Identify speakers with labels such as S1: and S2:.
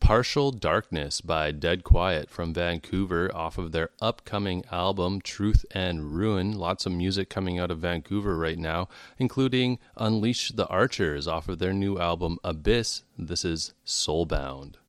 S1: Partial Darkness by Dead Quiet from Vancouver off of their upcoming album Truth and Ruin. Lots of music coming out of Vancouver right now, including Unleash the Archers off of their new album Abyss. This is Soulbound.